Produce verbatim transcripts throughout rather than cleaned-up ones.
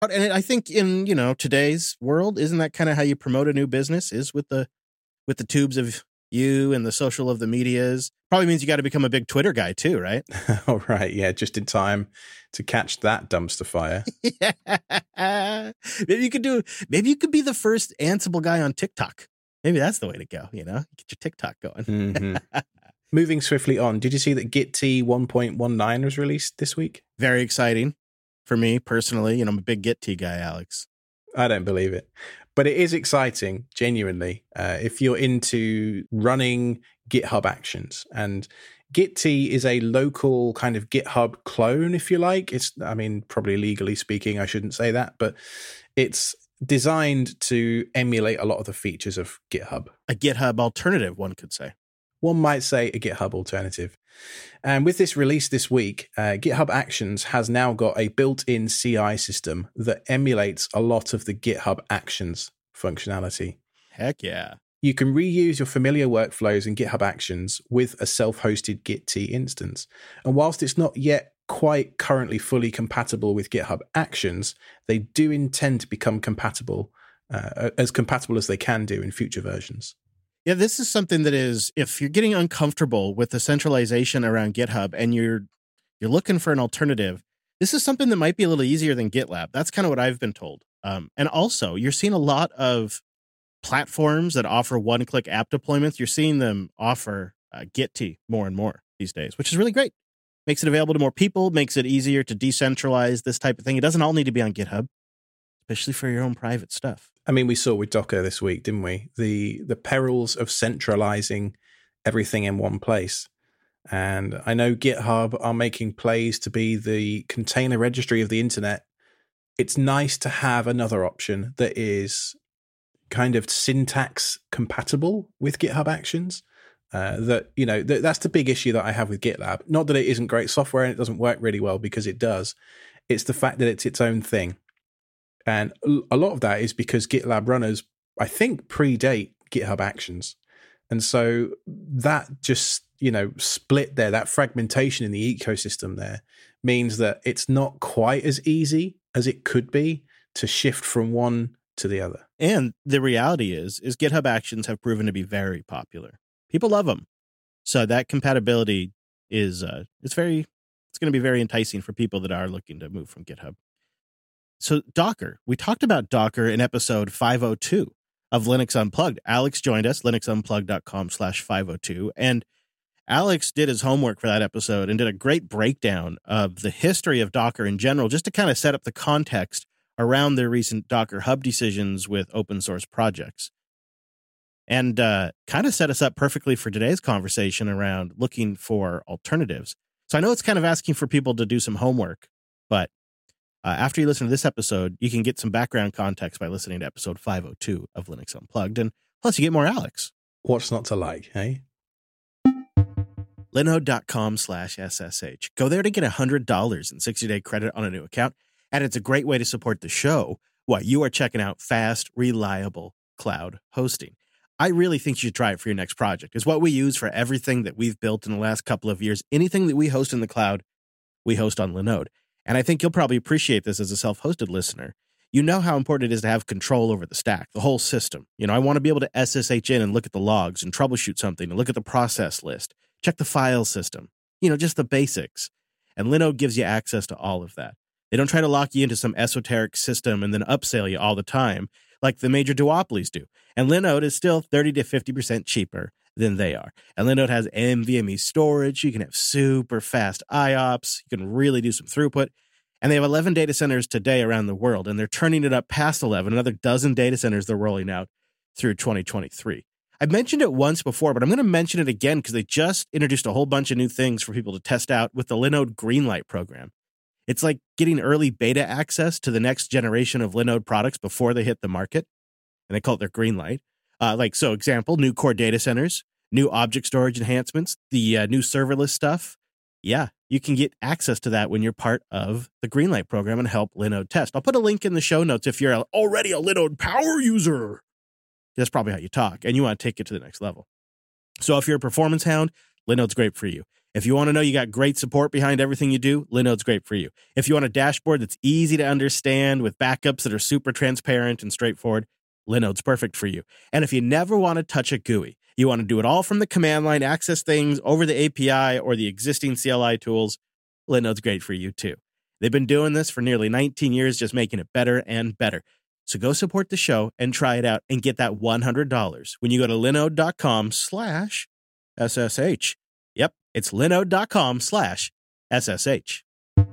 And I think in, you know, today's world, isn't that kind of how you promote a new business, is with the with the tubes of you and the social of the medias? Probably means you got to become a big Twitter guy too, right? All right. Yeah. Just in time to catch that dumpster fire. Yeah. Maybe you could do, maybe you could be the first Ansible guy on TikTok. Maybe that's the way to go, you know, get your TikTok going. Mm-hmm. Moving swiftly on, did you see that Git T one point nineteen was released this week? Very exciting for me personally. You know, I'm a big Git T guy, Alex. I don't believe it. But it is exciting, genuinely, uh, if you're into running GitHub Actions. And Git T is a local kind of GitHub clone, if you like. It's, I mean, probably legally speaking, I shouldn't say that, but it's designed to emulate a lot of the features of GitHub. A GitHub alternative, one could say. One might say a GitHub alternative. And with this release this week, uh, GitHub Actions has now got a built-in C I system that emulates a lot of the GitHub Actions functionality. Heck yeah. You can reuse your familiar workflows in GitHub Actions with a self-hosted Git T instance. And whilst it's not yet quite currently fully compatible with GitHub Actions, they do intend to become compatible, uh, as compatible as they can do in future versions. Yeah, this is something that is, if you're getting uncomfortable with the centralization around GitHub and you're you're looking for an alternative, this is something that might be a little easier than GitLab. That's kind of what I've been told. Um, and also, you're seeing a lot of platforms that offer one-click app deployments. You're seeing them offer uh, Git T more and more these days, which is really great. Makes it available to more people, makes it easier to decentralize this type of thing. It doesn't all need to be on GitHub, especially for your own private stuff. I mean, we saw with Docker this week, didn't we? The the perils of centralizing everything in one place. And I know GitHub are making plays to be the container registry of the internet. It's nice to have another option that is kind of syntax compatible with GitHub Actions. Uh, that, you know, th- that's the big issue that I have with GitLab. Not that it isn't great software and it doesn't work really well, because it does. It's the fact that it's its own thing. And a lot of that is because GitLab runners, I think, predate GitHub Actions. And so that just, you know, split there, that fragmentation in the ecosystem there means that it's not quite as easy as it could be to shift from one to the other. And the reality is, is GitHub Actions have proven to be very popular. People love them. So that compatibility is, uh, it's very, it's going to be very enticing for people that are looking to move from GitHub. So Docker, we talked about Docker in episode five oh two of Linux Unplugged. Alex joined us, linuxunplugged.com slash 502. And Alex did his homework for that episode and did a great breakdown of the history of Docker in general, just to kind of set up the context around their recent Docker Hub decisions with open source projects. And uh, kind of set us up perfectly for today's conversation around looking for alternatives. So I know it's kind of asking for people to do some homework, but Uh, after you listen to this episode, you can get some background context by listening to episode five oh two of Linux Unplugged. And plus, you get more Alex. What's not to like, hey? Linode.com slash SSH. Go there to get one hundred dollars in sixty-day credit on a new account. And it's a great way to support the show while you are checking out fast, reliable cloud hosting. I really think you should try it for your next project. It's what we use for everything that we've built in the last couple of years. Anything that we host in the cloud, we host on Linode. And I think you'll probably appreciate this as a self-hosted listener. You know how important it is to have control over the stack, the whole system. You know, I want to be able to S S H in and look at the logs and troubleshoot something and look at the process list, check the file system, you know, just the basics. And Linode gives you access to all of that. They don't try to lock you into some esoteric system and then upsell you all the time like the major duopolies do. And Linode is still thirty to fifty percent cheaper than they are. And Linode has NVMe storage. You can have super fast I O P S. You can really do some throughput. And they have eleven data centers today around the world, and they're turning it up past eleven, another dozen data centers they're rolling out through twenty twenty-three. I've mentioned it once before, but I'm going to mention it again because they just introduced a whole bunch of new things for people to test out with the Linode Greenlight program. It's like getting early beta access to the next generation of Linode products before they hit the market, and they call it their Greenlight. Uh, like, so example, new core data centers, new object storage enhancements, the uh, new serverless stuff. Yeah, you can get access to that when you're part of the Greenlight program and help Linode test. I'll put a link in the show notes if you're already a Linode power user. That's probably how you talk, and you want to take it to the next level. So if you're a performance hound, Linode's great for you. If you want to know you got great support behind everything you do, Linode's great for you. If you want a dashboard that's easy to understand with backups that are super transparent and straightforward, Linode's perfect for you. And if you never want to touch a G U I, you want to do it all from the command line, access things over the A P I or the existing C L I tools, Linode's great for you too. They've been doing this for nearly nineteen years, just making it better and better. So go support the show and try it out and get that one hundred dollars when you go to linode.com slash SSH. Yep, it's linode.com slash SSH.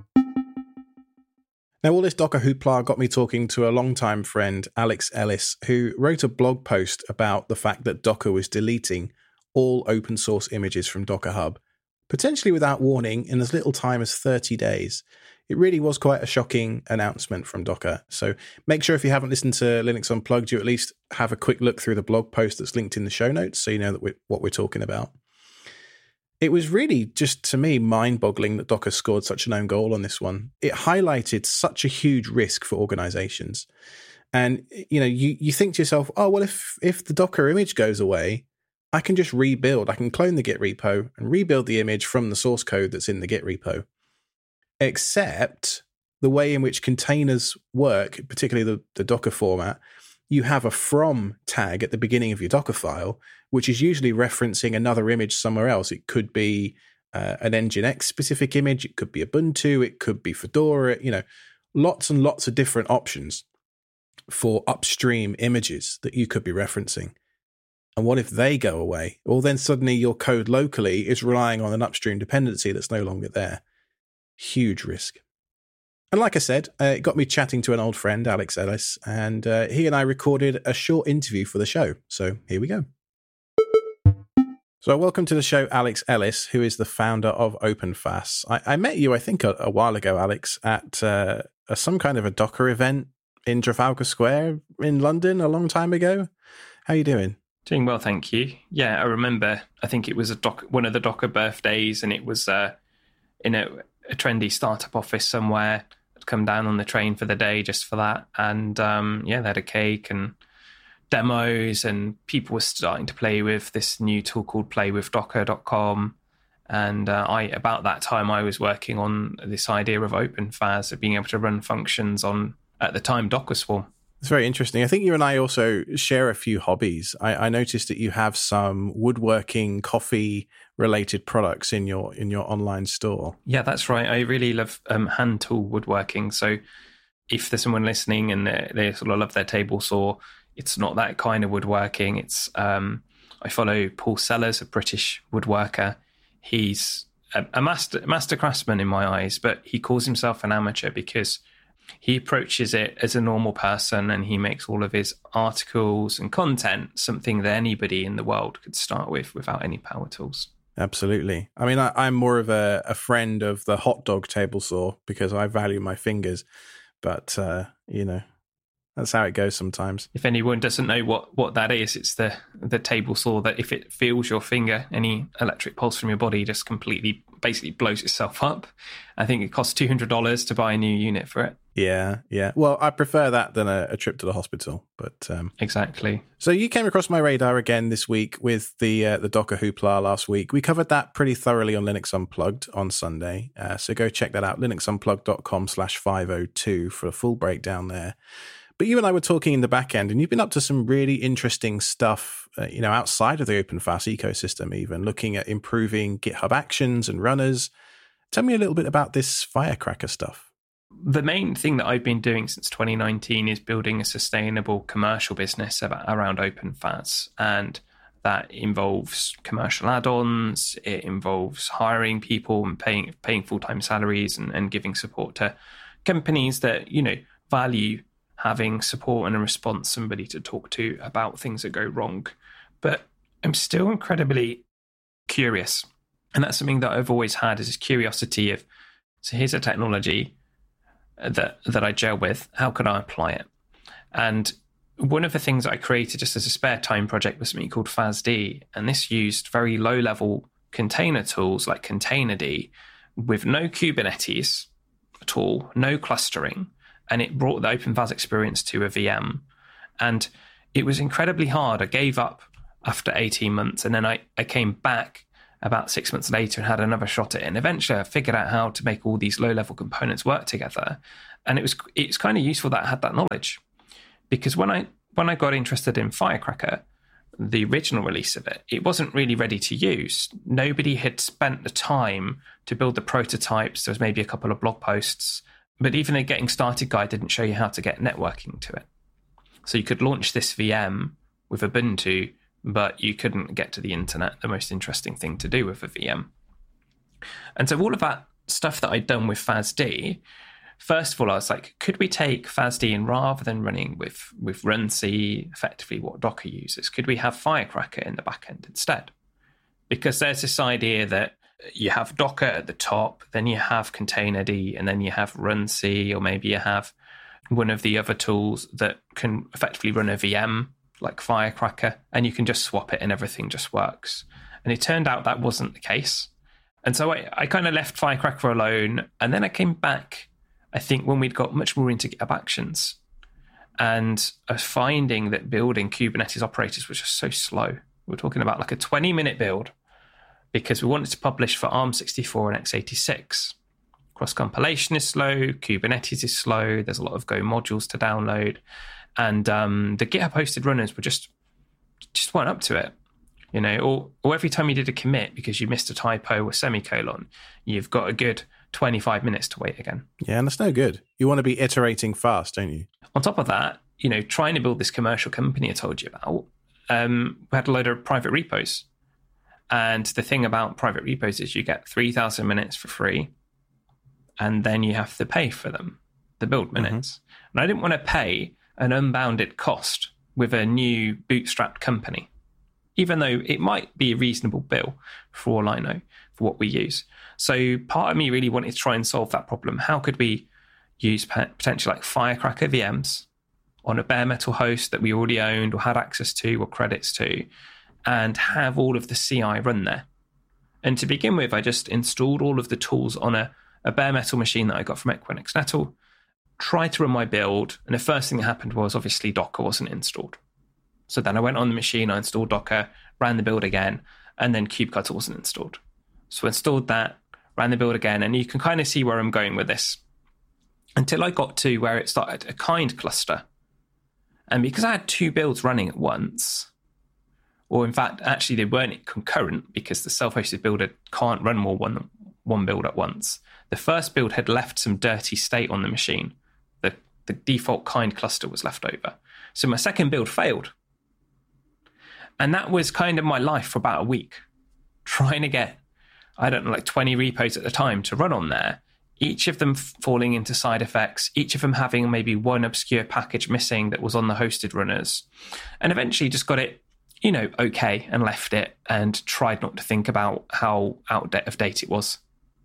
Now, all this Docker hoopla got me talking to a longtime friend, Alex Ellis, who wrote a blog post about the fact that Docker was deleting all open source images from Docker Hub, potentially without warning in as little time as thirty days. It really was quite a shocking announcement from Docker. So make sure if you haven't listened to Linux Unplugged, you at least have a quick look through the blog post that's linked in the show notes so you know that we're, what we're talking about. It was really just, to me, mind-boggling that Docker scored such an own goal on this one. It highlighted such a huge risk for organizations. And, you know, you, you think to yourself, oh, well, if if the Docker image goes away, I can just rebuild. I can clone the Git repo and rebuild the image from the source code that's in the Git repo. Except the way in which containers work, particularly the, the Docker format, you have a from tag at the beginning of your Docker file, which is usually referencing another image somewhere else. It could be uh, an Nginx specific image. It could be Ubuntu. It could be Fedora. You know, lots and lots of different options for upstream images that you could be referencing. And what if they go away? Well, then suddenly your code locally is relying on an upstream dependency that's no longer there. Huge risk. And like I said, uh, it got me chatting to an old friend, Alex Ellis, and uh, he and I recorded a short interview for the show. So here we go. So welcome to the show, Alex Ellis, who is the founder of OpenFaaS. I, I met you, I think, a, a while ago, Alex, at uh, a, some kind of a Docker event in Trafalgar Square in London a long time ago. How are you doing? Doing well, thank you. Yeah, I remember, I think it was a doc, one of the Docker birthdays, and it was uh, in a, a trendy startup office somewhere. I'd come down on the train for the day just for that. And um, yeah, they had a cake and demos, and people were starting to play with this new tool called play with docker dot com. And uh, I, about that time, I was working on this idea of OpenFaaS, of being able to run functions on, at the time, Docker Swarm. It's very interesting. I think you and I also share a few hobbies. I, I noticed that you have some woodworking, coffee-related products in your in your online store. Yeah, that's right. I really love um, hand tool woodworking. So if there's someone listening and they, they sort of love their table saw, it's not that kind of woodworking. It's um, I follow Paul Sellers, a British woodworker. He's a, a master master craftsman in my eyes, but he calls himself an amateur because he approaches it as a normal person, and he makes all of his articles and content something that anybody in the world could start with without any power tools. Absolutely. I mean, I, I'm more of a, a friend of the hot dog table saw because I value my fingers, but, uh, you know, that's how it goes sometimes. If anyone doesn't know what, what that is, it's the, the table saw that if it feels your finger, any electric pulse from your body just completely basically blows itself up. I think it costs two hundred dollars to buy a new unit for it. Yeah, yeah. Well, I prefer that than a, a trip to the hospital. But um, exactly. So you came across my radar again this week with the uh, the Docker hoopla last week. We covered that pretty thoroughly on Linux Unplugged on Sunday. Uh, so go check that out, linuxunplugged.com slash 502 for a full breakdown there. But you and I were talking in the back end, and you've been up to some really interesting stuff, uh, you know, outside of the OpenFaaS ecosystem, even looking at improving GitHub Actions and runners. Tell me a little bit about this Firecracker stuff. The main thing that I've been doing since twenty nineteen is building a sustainable commercial business about, around OpenFaaS. And that involves commercial add-ons. It involves hiring people and paying paying full-time salaries and, and giving support to companies that, you know, value having support and a response, somebody to talk to about things that go wrong. But I'm still incredibly curious. And that's something that I've always had, is this curiosity of, so here's a technology that that I gel with. How can I apply it? And one of the things that I created just as a spare time project was something called FASD. And this used very low level container tools like Containerd with no Kubernetes at all, no clustering. And it brought the OpenFaaS experience to a V M. And it was incredibly hard. I gave up after eighteen months. And then I, I came back about six months later and had another shot at it. And eventually I figured out how to make all these low-level components work together. And it was it's kind of useful that I had that knowledge. Because when I when I got interested in Firecracker, the original release of it, it wasn't really ready to use. Nobody had spent the time to build the prototypes. There was maybe a couple of blog posts. But even a getting started guide didn't show you how to get networking to it. So you could launch this V M with Ubuntu, but you couldn't get to the internet, the most interesting thing to do with a V M. And so all of that stuff that I'd done with F A S D, first of all, I was like, could we take F A S D and rather than running with, with runc, effectively what Docker uses, could we have Firecracker in the backend instead? Because there's this idea that you have Docker at the top, then you have Containerd, and then you have runc, or maybe you have one of the other tools that can effectively run a V M like Firecracker, and you can just swap it and everything just works. And it turned out that wasn't the case. And so I, I kind of left Firecracker alone, and then I came back, I think, when we'd got much more into GitHub Actions. And I was finding that building Kubernetes operators was just so slow. We're talking about like a twenty minute build, because we wanted to publish for ARM sixty-four and x eighty-six. Cross-compilation is slow, Kubernetes is slow, there's a lot of Go modules to download, and um, the GitHub-hosted runners were just just weren't up to it. You know, or, or every time you did a commit because you missed a typo or semicolon, you've got a good twenty-five minutes to wait again. Yeah, and that's no good. You want to be iterating fast, don't you? On top of that, you know, trying to build this commercial company I told you about, um, we had a load of private repos. And the thing about private repos is you get three thousand minutes for free, and then you have to pay for them, the build minutes. Mm-hmm. And I didn't want to pay an unbounded cost with a new bootstrapped company, even though it might be a reasonable bill for all I know for what we use. So part of me really wanted to try and solve that problem. How could we use potentially like Firecracker V Ms on a bare metal host that we already owned or had access to or credits to, and have all of the C I run there? And to begin with, I just installed all of the tools on a, a bare metal machine that I got from Equinix Nettle, tried to run my build, and the first thing that happened was obviously Docker wasn't installed. So then I went on the machine, I installed Docker, ran the build again, and then kubectl wasn't installed. So I installed that, ran the build again, and you can kind of see where I'm going with this. Until I got to where it started a kind cluster. And because I had two builds running at once, or in fact, actually they weren't concurrent because the self-hosted builder can't run more one, one build at once. The first build had left some dirty state on the machine. The, the default kind cluster was left over. So my second build failed. And that was kind of my life for about a week, trying to get, I don't know, like twenty repos at the time to run on there, each of them falling into side effects, each of them having maybe one obscure package missing that was on the hosted runners. And eventually just got it, you know, okay, and left it and tried not to think about how out of date it was.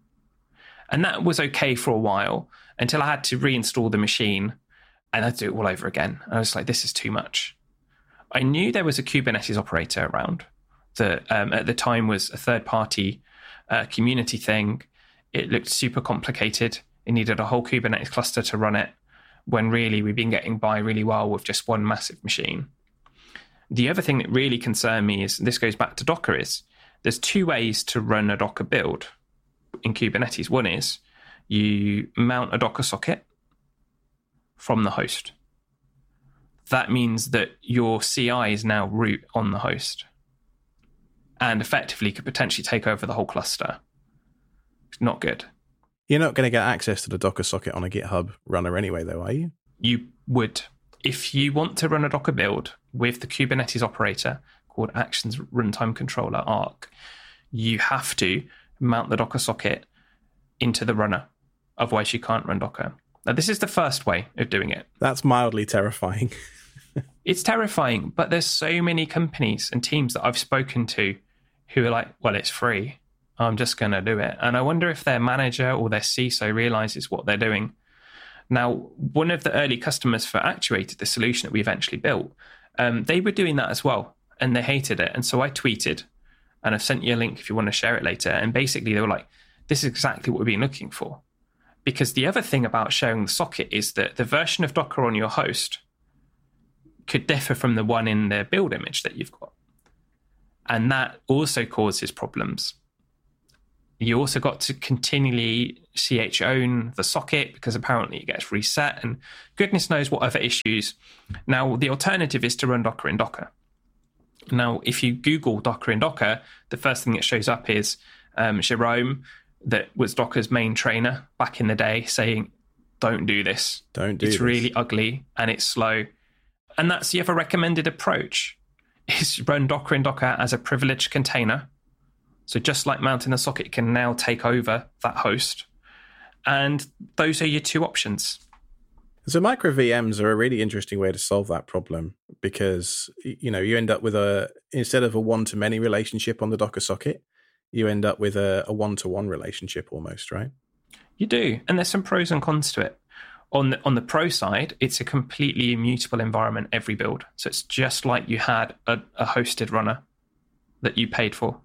And that was okay for a while until I had to reinstall the machine and I had to do it all over again. I was like, this is too much. I knew there was a Kubernetes operator around that um, at the time was a third-party uh, community thing. It looked super complicated. It needed a whole Kubernetes cluster to run it, when really we've been getting by really well with just one massive machine. The other thing that really concerned me is, and this goes back to Docker, is there's two ways to run a Docker build in Kubernetes. One is you mount a Docker socket from the host. That means that your C I is now root on the host and effectively could potentially take over the whole cluster. It's not good. You're not going to get access to the Docker socket on a GitHub runner anyway, though, are you? You would. If you want to run a Docker build with the Kubernetes operator called Actions Runtime Controller, Arc, you have to mount the Docker socket into the runner. Otherwise, you can't run Docker. Now, this is the first way of doing it. That's mildly terrifying. It's terrifying, but there's so many companies and teams that I've spoken to who are like, well, it's free. I'm just going to do it. And I wonder if their manager or their C I S O realizes what they're doing. Now, one of the early customers for Actuated, the solution that we eventually built, um, they were doing that as well, and they hated it. And so I tweeted, and I've sent you a link if you want to share it later. And basically, they were like, this is exactly what we've been looking for. Because the other thing about sharing the socket is that the version of Docker on your host could differ from the one in the build image that you've got. And that also causes problems. You also got to continually C H own the socket because apparently it gets reset and goodness knows what other issues. Now, the alternative is to run Docker in Docker. Now, if you Google Docker in Docker, the first thing that shows up is um, Jerome, that was Docker's main trainer back in the day, saying, don't do this. Don't do it's this. It's really ugly and it's slow. And that's the other recommended approach, is run Docker in Docker as a privileged container. So just like mounting a socket can now take over that host. And those are your two options. So micro V Ms are a really interesting way to solve that problem because, you know, you end up with a, instead of a one-to-many relationship on the Docker socket, you end up with a, a one-to-one relationship almost, right? You do. And there's some pros and cons to it. On the, on the pro side, it's a completely immutable environment every build. So it's just like you had a, a hosted runner that you paid for.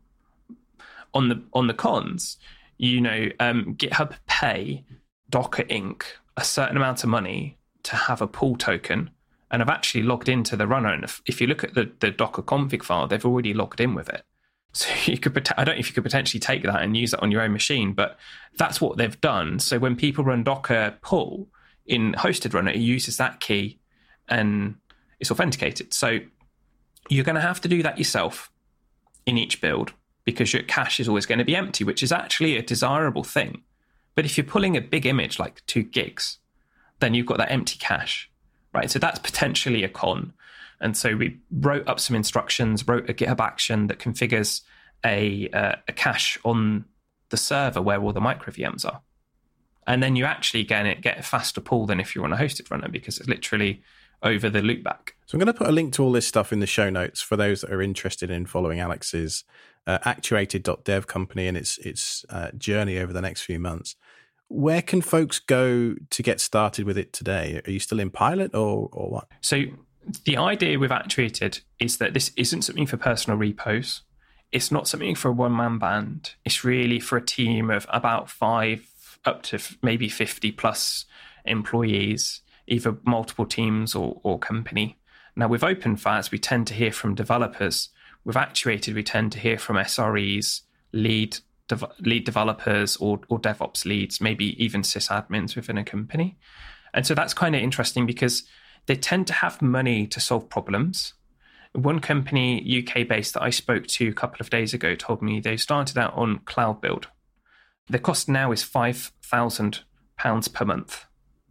On the on the cons, you know, um, GitHub pay Docker Incorporated a certain amount of money to have a pull token, and I've actually logged into the runner. And if, if you look at the, the Docker config file, they've already logged in with it. So you could, I don't know if you could potentially take that and use it on your own machine, but that's what they've done. So when people run Docker pull in hosted runner, it uses that key and it's authenticated. So you're going to have to do that yourself in each build, because your cache is always going to be empty, which is actually a desirable thing. But if you're pulling a big image like two gigs, then you've got that empty cache, right? So that's potentially a con. And so we wrote up some instructions, wrote a GitHub action that configures a, uh, a cache on the server where all the micro V Ms are. And then you actually get, get a faster pull than if you're on a hosted runner, because it's literally over the loopback. So I'm going to put a link to all this stuff in the show notes for those that are interested in following Alex's uh, actuated dot dev company and its its uh, journey over the next few months. Where can folks go to get started with it today? Are you still in pilot or or what? So the idea with Actuated is that this isn't something for personal repos. It's not something for a one-man band. It's really for a team of about five up to maybe fifty plus employees, either multiple teams or, or company. Now, with OpenFaaS, we tend to hear from developers. With Actuated, we tend to hear from S R Es, lead dev- lead developers, or, or DevOps leads, maybe even sysadmins within a company. And so that's kind of interesting because they tend to have money to solve problems. One company, U K-based, that I spoke to a couple of days ago told me they started out on Cloud Build. The cost now is five thousand pounds per month.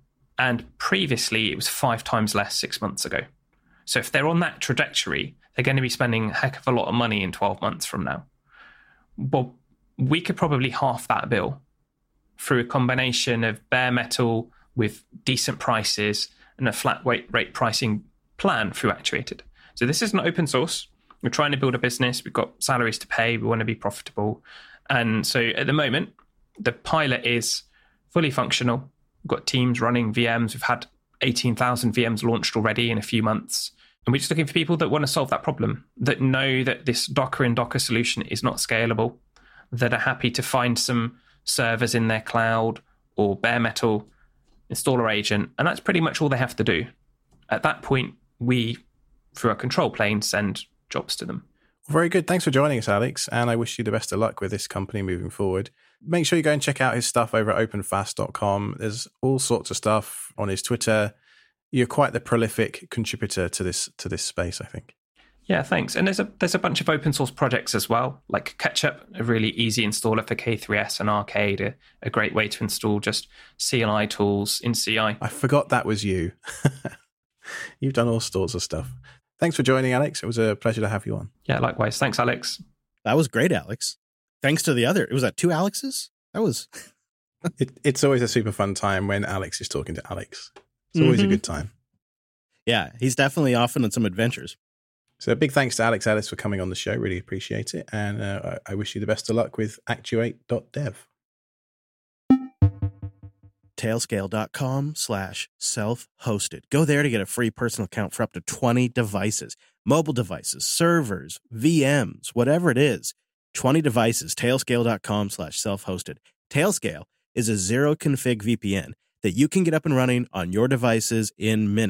And previously, it was five times less six months ago. So if they're on that trajectory, they're going to be spending a heck of a lot of money in twelve months from now. Well, we could probably half that bill through a combination of bare metal with decent prices and a flat rate pricing plan through Actuated. So this isn't open source. We're trying to build a business. We've got salaries to pay. We want to be profitable. And so at the moment, the pilot is fully functional. We've got teams running V Ms. We've had eighteen thousand V Ms launched already in a few months. And we're just looking for people that want to solve that problem, that know that this Docker in Docker solution is not scalable, that are happy to find some servers in their cloud or bare metal, install our agent, and that's pretty much all they have to do. At that point, we, through our control plane, send jobs to them. Very good. Thanks for joining us, Alex. And I wish you the best of luck with this company moving forward. Make sure you go and check out his stuff over at open faas dot com. There's all sorts of stuff on his Twitter. You're quite the prolific contributor to this to this space, I think. Yeah, thanks. And there's a there's a bunch of open source projects as well, like Ketchup, a really easy installer for K three S, and Arcade, a, a great way to install just C L I tools in C I. I forgot that was you. You've done all sorts of stuff. Thanks for joining, Alex. It was a pleasure to have you on. Yeah, likewise. Thanks, Alex. That was great, Alex. Thanks to the other. It was that two Alexes? That was... it, it's always a super fun time when Alex is talking to Alex. It's always mm-hmm. a good time. Yeah, he's definitely off on some adventures. So big thanks to Alex Ellis for coming on the show. Really appreciate it. And uh, I wish you the best of luck with actuate dot dev. Tailscale.com slash self-hosted. Go there to get a free personal account for up to twenty devices. Mobile devices, servers, V Ms, whatever it is. twenty devices, tailscale.com slash self-hosted. Tailscale is a zero-config V P N that you can get up and running on your devices in minutes.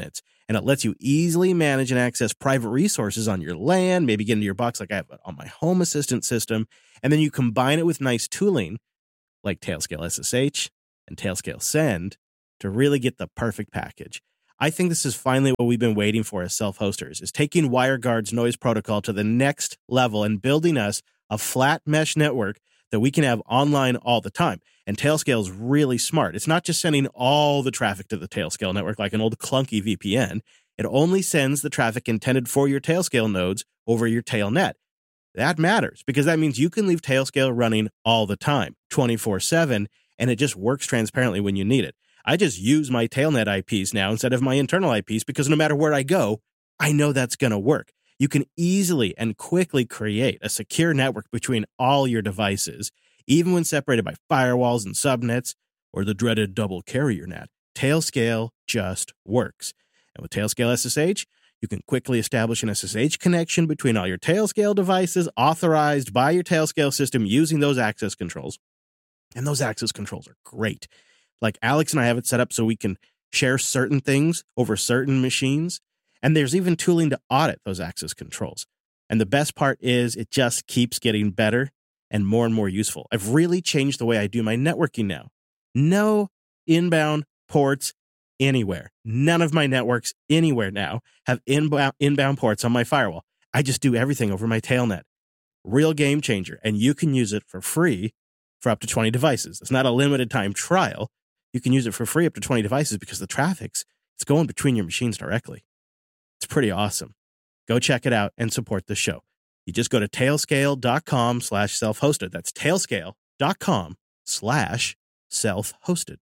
and it lets you easily manage and access private resources on your LAN, maybe get into your box like I have on my Home Assistant system, and then you combine it with nice tooling like Tailscale S S H and Tailscale Send to really get the perfect package. I think this is finally what we've been waiting for as self-hosters, is taking WireGuard's noise protocol to the next level and building us a flat mesh network that we can have online all the time. And Tailscale is really smart. It's not just sending all the traffic to the Tailscale network like an old clunky V P N. It only sends the traffic intended for your Tailscale nodes over your Tailnet. That matters because that means you can leave Tailscale running all the time, twenty-four seven, and it just works transparently when you need it. I just use my Tailnet I Ps now instead of my internal I Ps because no matter where I go, I know that's going to work. You can easily and quickly create a secure network between all your devices, even when separated by firewalls and subnets or the dreaded double carrier net. Tailscale just works. And with Tailscale S S H, you can quickly establish an S S H connection between all your Tailscale devices authorized by your Tailscale system using those access controls. And those access controls are great. Like Alex and I have it set up so we can share certain things over certain machines. And there's even tooling to audit those access controls. And the best part is it just keeps getting better and more and more useful. I've really changed the way I do my networking now. No inbound ports anywhere. None of my networks anywhere now have inbound, inbound ports on my firewall. I just do everything over my Tailnet. Real game changer. And you can use it for free for up to twenty devices. It's not a limited time trial. You can use it for free up to twenty devices because the traffic's it's going between your machines directly. It's pretty awesome. Go check it out and support the show. You just go to tailscale.com slash self-hosted. That's tailscale.com slash self-hosted.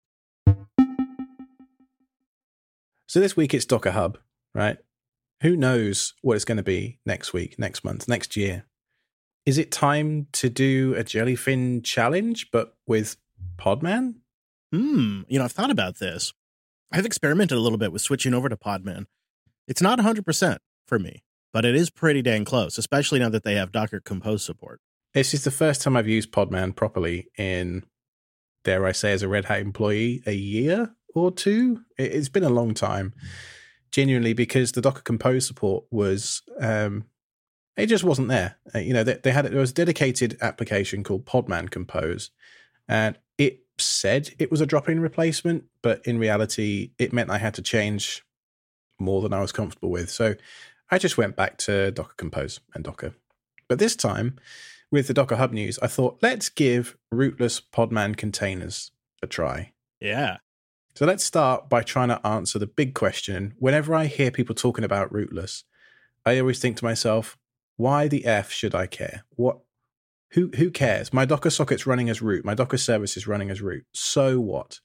So this week it's Docker Hub, right? Who knows what it's going to be next week, next month, next year? Is it time to do a Jellyfin challenge, but with Podman? Hmm, you know, I've thought about this. I've experimented a little bit with switching over to Podman. It's not one hundred percent for me, but it is pretty dang close, especially now that they have Docker Compose support. This is the first time I've used Podman properly in, dare I say, as a Red Hat employee, a year or two. It's been a long time, genuinely, because the Docker Compose support was, um, it just wasn't there. Uh, you know, they, they had, there was a dedicated application called Podman Compose, and it said it was a drop-in replacement, but in reality, it meant I had to change more than I was comfortable with. So I just went back to Docker Compose and Docker. But this time, with the Docker Hub news, I thought, let's give rootless Podman containers a try. Yeah. So let's start by trying to answer the big question. Whenever I hear people talking about rootless, I always think to myself, why the F should I care? What? Who who cares? My Docker socket's running as root. My Docker service is running as root. So what?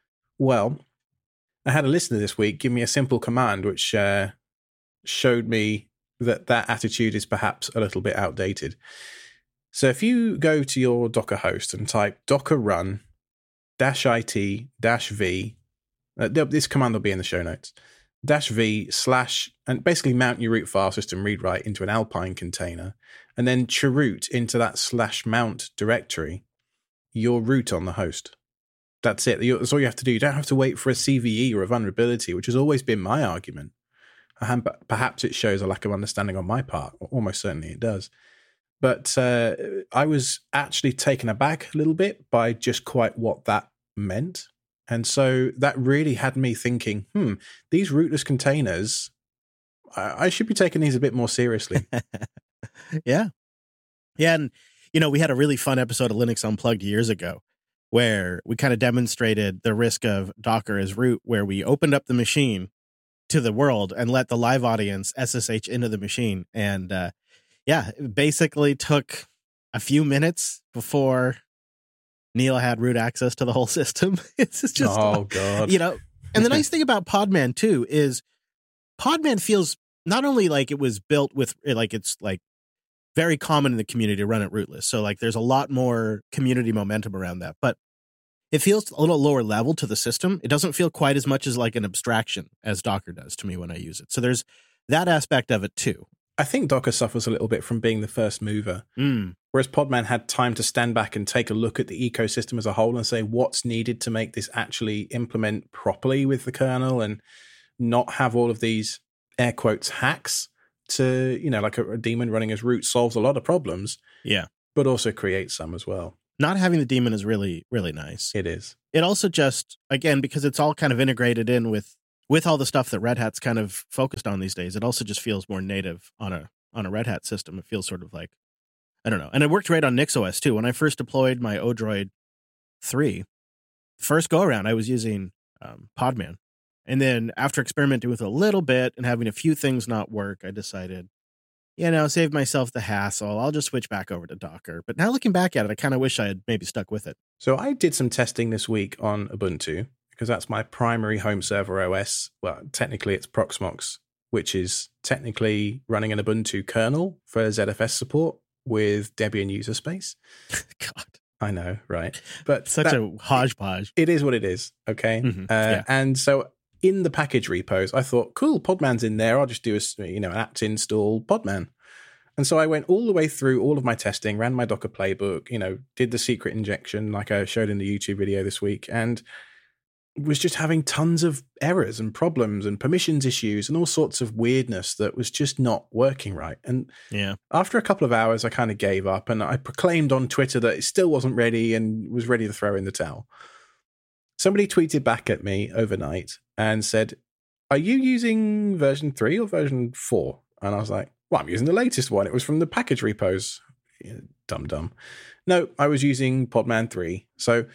Well, I had a listener this week give me a simple command which uh, showed me that that attitude is perhaps a little bit outdated. So if you go to your Docker host and type docker run dash it dash v, uh, this command will be in the show notes, dash v slash, and basically mount your root file system read write into an Alpine container, and then chroot into that slash mount directory your root on the host. That's it. That's all you have to do. You don't have to wait for a C V E or a vulnerability, which has always been my argument. And perhaps it shows a lack of understanding on my part. Almost certainly it does. But uh, I was actually taken aback a little bit by just quite what that meant. And so that really had me thinking, hmm, these rootless containers, I, I should be taking these a bit more seriously. Yeah. Yeah. And, you know, we had a really fun episode of Linux Unplugged years ago where we kind of demonstrated the risk of Docker as root, where we opened up the machine to the world and let the live audience S S H into the machine. And uh, yeah, it basically took a few minutes before Neil had root access to the whole system. It's just, oh God, you know, and the nice thing about Podman too is Podman feels not only like it was built with, like it's like very common in the community to run it rootless. So like there's a lot more community momentum around that, but it feels a little lower level to the system. It doesn't feel quite as much as like an abstraction as Docker does to me when I use it. So there's that aspect of it too. I think Docker suffers a little bit from being the first mover, mm. whereas Podman had time to stand back and take a look at the ecosystem as a whole and say what's needed to make this actually implement properly with the kernel and not have all of these air quotes hacks to, you know, like a, a daemon running as root solves a lot of problems. Yeah. But also creates some as well. Not having the daemon is really, really nice. It is. It also just, again, because it's all kind of integrated in with with all the stuff that Red Hat's kind of focused on these days, it also just feels more native on a on a Red Hat system. It feels sort of like, I don't know. And it worked great on NixOS too. When I first deployed my Odroid three, first go around, I was using um, Podman. And then after experimenting with it a little bit and having a few things not work, I decided, you know, save myself the hassle. I'll just switch back over to Docker. But now looking back at it, I kind of wish I had maybe stuck with it. So I did some testing this week on Ubuntu because that's my primary home server O S. Well, technically it's Proxmox, which is technically running an Ubuntu kernel for Z F S support with Debian user space. God. I know, right? But such that, a hodgepodge. It is what it is, okay? Mm-hmm. Uh, yeah. And so in the package repos, I thought, cool, Podman's in there. I'll just do a, you know, an apt install Podman. And so I went all the way through all of my testing, ran my Docker playbook, you know, did the secret injection like I showed in the YouTube video this week, and was just having tons of errors and problems and permissions issues and all sorts of weirdness that was just not working right. And yeah, after a couple of hours, I kind of gave up and I proclaimed on Twitter that it still wasn't ready and was ready to throw in the towel. Somebody tweeted back at me overnight and said, "Are you using version three or version four?" And I was like, "Well, I'm using the latest one. It was from the package repos." Yeah, dumb, dumb. No, I was using Podman three. So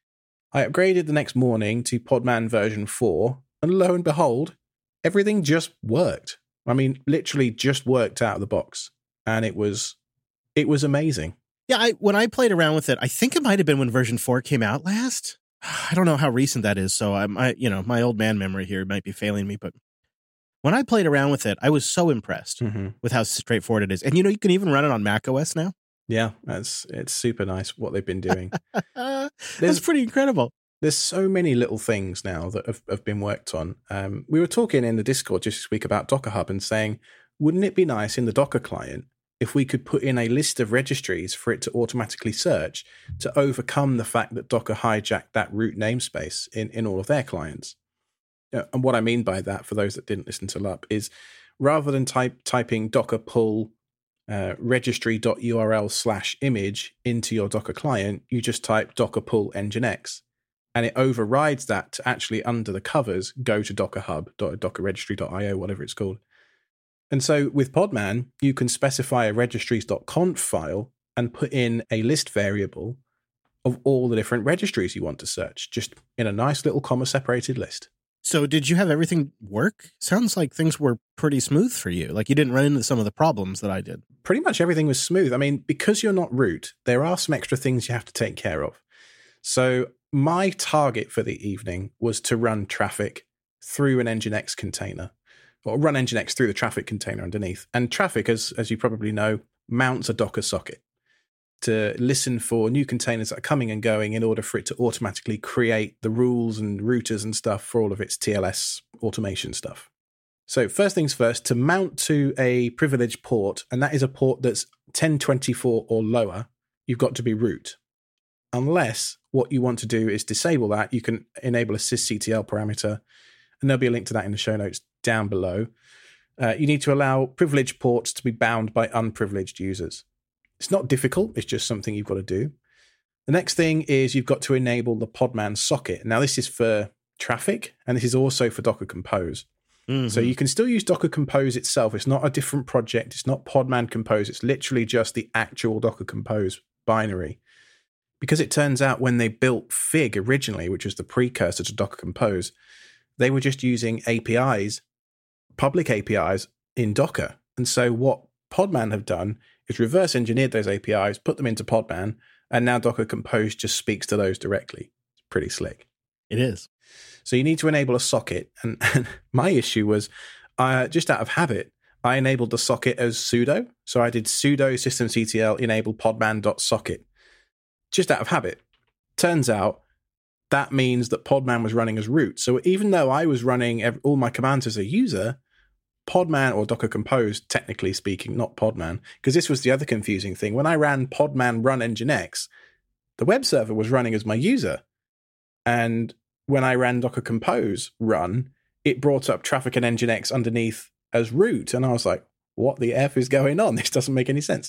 I upgraded the next morning to Podman version four, and lo and behold, everything just worked. I mean, literally just worked out of the box, and it was it was amazing. Yeah, I, when I played around with it, I think it might have been when version four came out last. I don't know how recent that is, so I'm, I, you know, my old man memory here might be failing me, but when I played around with it, I was so impressed mm-hmm. with how straightforward it is. And you know, you can even run it on macOS now. Yeah, that's it's super nice what they've been doing. That's pretty incredible. There's so many little things now that have, have been worked on. Um, we were talking in the Discord just this week about Docker Hub and saying, wouldn't it be nice in the Docker client if we could put in a list of registries for it to automatically search to overcome the fact that Docker hijacked that root namespace in, in all of their clients? And what I mean by that, for those that didn't listen to L U P, is rather than type typing docker pull uh, registry.url slash image into your Docker client, you just type docker pull nginx, and it overrides that to actually, under the covers, go to Docker Hub, docker registry dot io, whatever it's called. And so with Podman, you can specify a registries.conf file and put in a list variable of all the different registries you want to search, just in a nice little comma-separated list. So did you have everything work? Sounds like things were pretty smooth for you. Like you didn't run into some of the problems that I did. Pretty much everything was smooth. I mean, because you're not root, there are some extra things you have to take care of. So my target for the evening was to run traffic through an Nginx container, or run Nginx through the traffic container underneath. And traffic, as, as you probably know, mounts a Docker socket to listen for new containers that are coming and going in order for it to automatically create the rules and routers and stuff for all of its T L S automation stuff. So first things first, to mount to a privileged port, and that is a port that's ten twenty-four or lower, you've got to be root. Unless what you want to do is disable that, you can enable a sysctl parameter, and there'll be a link to that in the show notes down below. Uh, you need to allow privileged ports to be bound by unprivileged users. It's not difficult, it's just something you've got to do. The next thing is you've got to enable the Podman socket. Now, this is for traffic, and this is also for Docker Compose. Mm-hmm. So you can still use Docker Compose itself. It's not a different project. It's not Podman Compose. It's literally just the actual Docker Compose binary. Because it turns out when they built Fig originally, which was the precursor to Docker Compose, they were just using A P Is, public A P Is in Docker. And so what Podman have done is reverse engineered those A P Is, put them into Podman, and now Docker Compose just speaks to those directly. It's pretty slick. It is. So you need to enable a socket. And, and my issue was, uh, just out of habit, I enabled the socket as sudo. So I did sudo systemctl enable podman.socket, just out of habit. Turns out that means that Podman was running as root. So even though I was running every, all my commands as a user, Podman, or Docker Compose, technically speaking, not Podman, because this was the other confusing thing. When I ran Podman run Nginx, the web server was running as my user. And when I ran Docker Compose run, it brought up Traffic and Nginx underneath as root. And I was like, what the F is going on? This doesn't make any sense.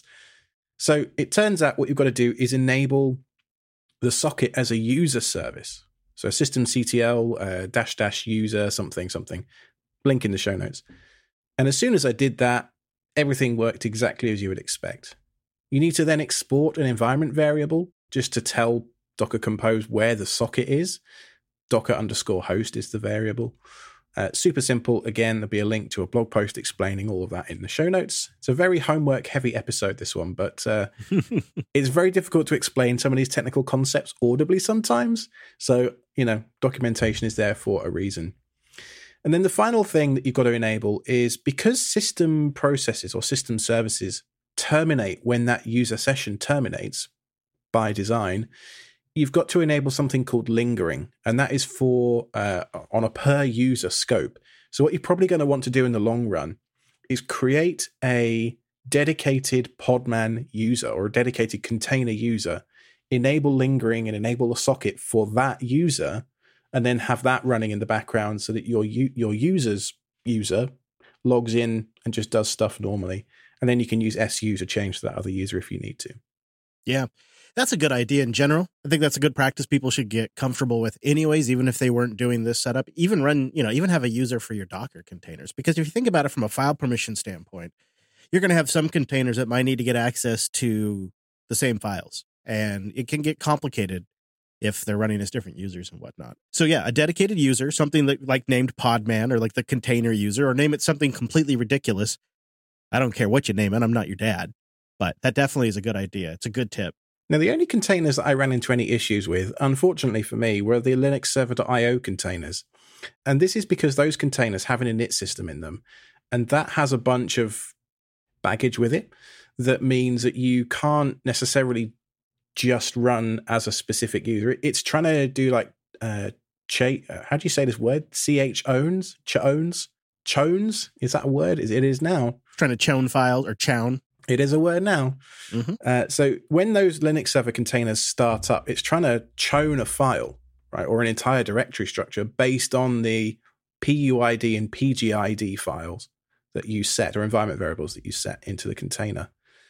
So it turns out what you've got to do is enable the socket as a user service. So systemctl uh, dash dash user something something. Link in the show notes. And as soon as I did that, everything worked exactly as you would expect. You need to then export an environment variable just to tell Docker Compose where the socket is. Docker underscore host is the variable. Uh, super simple. Again, there'll be a link to a blog post explaining all of that in the show notes. It's a very homework-heavy episode, this one, but uh, it's very difficult to explain some of these technical concepts audibly sometimes. So, you know, documentation is there for a reason. And then the final thing that you've got to enable is because system processes or system services terminate when that user session terminates by design, you've got to enable something called lingering, and that is for uh, on a per user scope. So what you're probably going to want to do in the long run is create a dedicated Podman user or a dedicated container user, enable lingering and enable a socket for that user, and then have that running in the background so that your your user's user logs in and just does stuff normally. And then you can use S U to change to that other user if you need to. Yeah. That's a good idea in general. I think that's a good practice people should get comfortable with anyways, even if they weren't doing this setup. Even run, you know, even have a user for your Docker containers. Because if you think about it from a file permission standpoint, you're going to have some containers that might need to get access to the same files. And it can get complicated if they're running as different users and whatnot. So yeah, a dedicated user, something that, like named Podman or like the container user, or name it something completely ridiculous. I don't care what you name it. I'm not your dad. But that definitely is a good idea. It's a good tip. Now, the only containers that I ran into any issues with, unfortunately for me, were the Linux server dot io containers. And this is because those containers have an init system in them. And that has a bunch of baggage with it. That means that you can't necessarily just run as a specific user. It's trying to do like, uh, ch- how do you say this word? C H owns? Ch owns? Chones? Is that a word? It is now. Trying to chown files or chown. It is a word now. Mm-hmm. Uh, so when those Linux server containers start up, it's trying to chown a file, right, or an entire directory structure based on the P U I D and P G I D files that you set, or environment variables that you set into the container.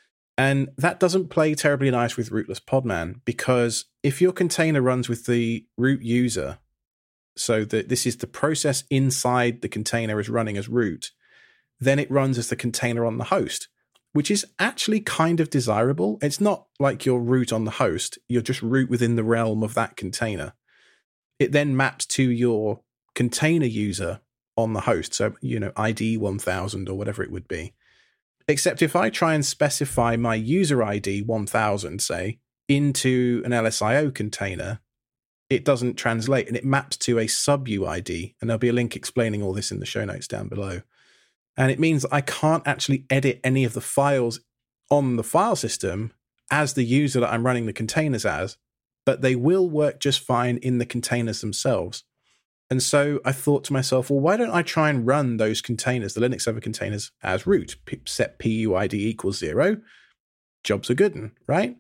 And that doesn't play terribly nice with rootless Podman, because if your container runs with the root user, so that this is the process inside the container is running as root, then it runs as the container on the host, which is actually kind of desirable. It's not like you're root on the host. You're just root within the realm of that container. It then maps to your container user on the host. So, you know, I D one thousand or whatever it would be. Except if I try and specify my user I D one thousand, say, into an L S I O container, it doesn't translate and it maps to a sub-U I D. And there'll be a link explaining all this in the show notes down below. And it means that I can't actually edit any of the files on the file system as the user that I'm running the containers as, but they will work just fine in the containers themselves. And so I thought to myself, well, why don't I try and run those containers, the Linux server containers, as root? P- set P U I D equals zero. Jobs are good, right?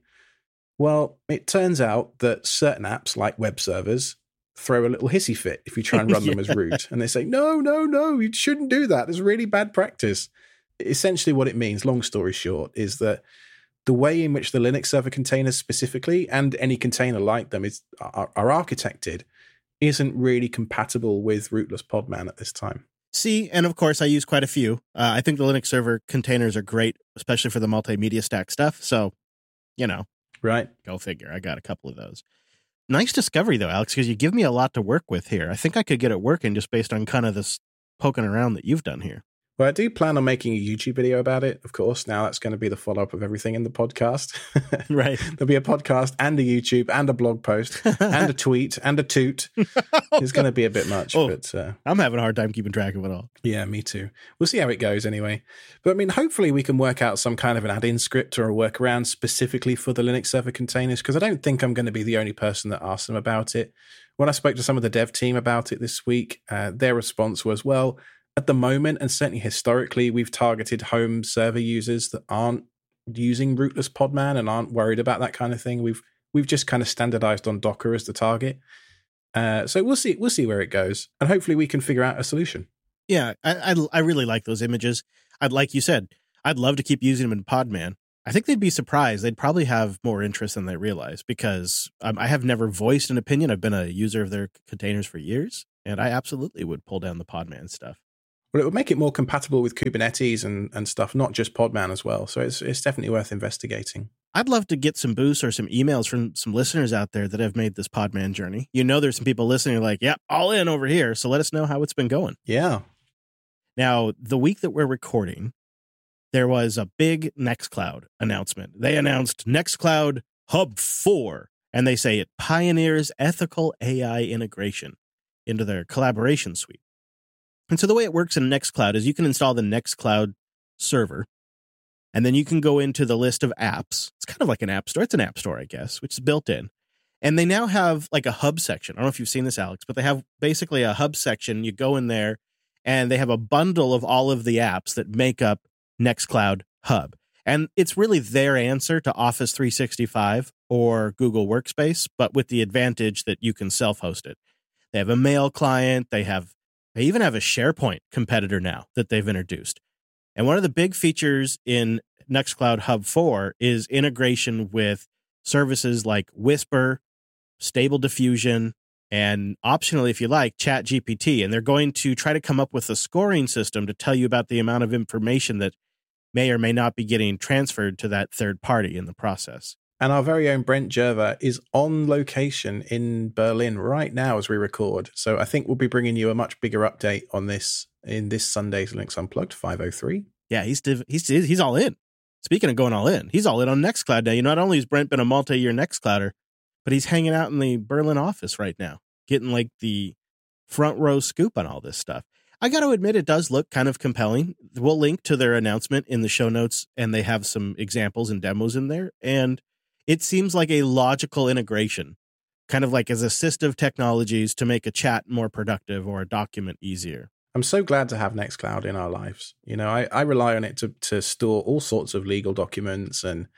Well, it turns out that certain apps like web servers throw a little hissy fit if you try and run yeah. them as root. And they say, no, no, no, you shouldn't do that. It's really bad practice. Essentially what it means, long story short, is that the way in which the Linux server containers specifically, and any container like them, is are, are architected, isn't really compatible with rootless Podman at this time. See, and of course I use quite a few. Uh, I think the Linux server containers are great, especially for the multimedia stack stuff. So, you know, right? Go figure. I got a couple of those. Nice discovery, though, Alex, because you give me a lot to work with here. I think I could get it working just based on kind of this poking around that you've done here. Well, I do plan on making a YouTube video about it, of course. Now that's going to be the follow-up of everything in the podcast. Right. There'll be a podcast and a YouTube and a blog post and a tweet and a toot. It's going to be a bit much. Oh, but uh, I'm having a hard time keeping track of it all. Yeah, me too. We'll see how it goes anyway. But I mean, hopefully we can work out some kind of an add-in script or a workaround specifically for the Linux server containers, because I don't think I'm going to be the only person that asked them about it. When I spoke to some of the dev team about it this week, uh, their response was, well, at the moment, and certainly historically, we've targeted home server users that aren't using rootless Podman and aren't worried about that kind of thing. We've we've just kind of standardized on Docker as the target. Uh, so we'll see. We'll see where it goes, and hopefully we can figure out a solution. Yeah, I, I I really like those images. I'd like you said, I'd love to keep using them in Podman. I think they'd be surprised. They'd probably have more interest than they realize because um, I have never voiced an opinion. I've been a user of their containers for years, and I absolutely would pull down the Podman stuff. Well, it would make it more compatible with Kubernetes and, and stuff, not just Podman as well. So it's it's definitely worth investigating. I'd love to get some boosts or some emails from some listeners out there that have made this Podman journey. You know, there's some people listening like, yep, yeah, all in over here. So let us know how it's been going. Yeah. Now, the week that we're recording, there was a big Nextcloud announcement. They announced Nextcloud Hub four, and they say it pioneers ethical A I integration into their collaboration suite. And so the way it works in Nextcloud is you can install the Nextcloud server, and then you can go into the list of apps. It's kind of like an app store. It's an app store, I guess, which is built in. And they now have like a hub section. I don't know if you've seen this, Alex, but they have basically a hub section. You go in there, and they have a bundle of all of the apps that make up Nextcloud Hub. And it's really their answer to Office three sixty-five or Google Workspace, but with the advantage that you can self-host it. They have a mail client. They have they even have a SharePoint competitor now that they've introduced. And one of the big features in Nextcloud Hub four is integration with services like Whisper, Stable Diffusion, and optionally, if you like, ChatGPT. And they're going to try to come up with a scoring system to tell you about the amount of information that may or may not be getting transferred to that third party in the process. And our very own Brent Gerver is on location in Berlin right now as we record. So I think we'll be bringing you a much bigger update on this in this Sunday's Linux Unplugged five oh three. Yeah, he's he's he's all in. Speaking of going all in, he's all in on Nextcloud now. You know, not only has Brent been a multi-year Nextclouder, but he's hanging out in the Berlin office right now, getting like the front row scoop on all this stuff. I got to admit, it does look kind of compelling. We'll link to their announcement in the show notes, and they have some examples and demos in there. And it seems like a logical integration, kind of like as assistive technologies to make a chat more productive or a document easier. I'm so glad to have Nextcloud in our lives. You know, I, I rely on it to, to store all sorts of legal documents, and